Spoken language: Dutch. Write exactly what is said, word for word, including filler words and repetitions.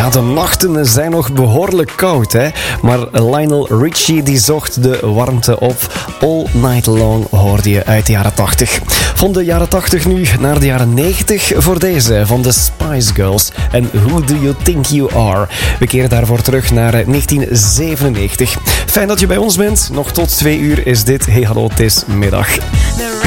Ja, de nachten zijn nog behoorlijk koud, hè. Maar Lionel Richie die zocht de warmte op. All Night Long hoorde je uit de jaren tachtig. Van de jaren tachtig nu naar de jaren negentig voor deze van de Spice Girls. En Who Do You Think You Are? We keren daarvoor terug naar negentien zevenennegentig. Fijn dat je bij ons bent. Nog tot twee uur is dit Hey Hallo, het is middag.